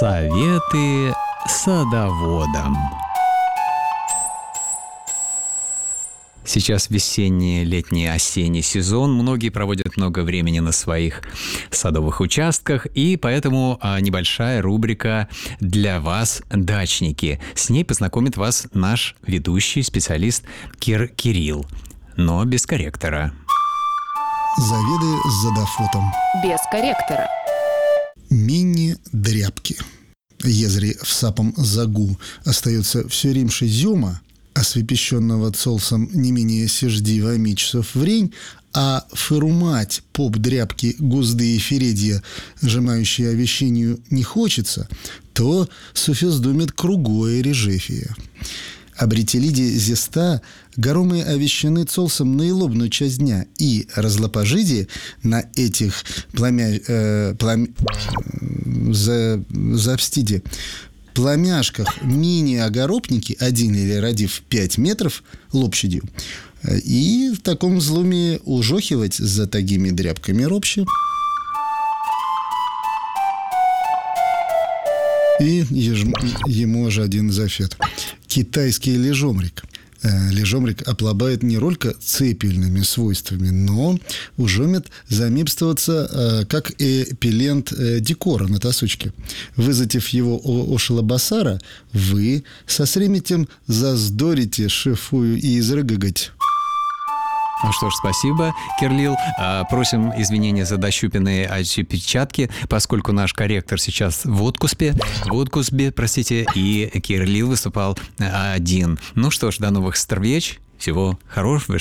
Советы садоводам. Сейчас весенний, летний, осенний сезон. Многие проводят много времени на своих садовых участках, и поэтому небольшая рубрика для вас, дачники. С ней познакомит вас наш ведущий специалист Кирилл, но без корректора. Заведы с задафотом. Без корректора. Міні-дрябки. Езри в сапом загу остается все римше зема, освепещенного цолсом не менее сиждива часов врень, а фырумать поп-дрябки гузды и фередья, сжимающие овещению, не хочется, то суфездумит кругое режефия. Обретелиди зеста горомы овещены цолсом наилобную часть дня, и разлопожиди на этих пламяшках мини-огоропники один или родив 5 метров лобщадью, и в таком злуме ужохивать за такими дрябками ропще. И ему же один зафет. Китайский лежомрик. Лежомрик оплабает не только цепельными свойствами, но ужомит замепствоваться как эпилент декора на тасучке. Вызатив его ошелобасара, вы со среметем заздорите шефую и изрыгагать. Ну что ж, спасибо, Кирилл. Просим извинения за дощупенные отпечатки, поскольку наш корректор сейчас в отпуске, и Кирилл выступал один. Ну что ж, до новых встреч. Всего хорошего.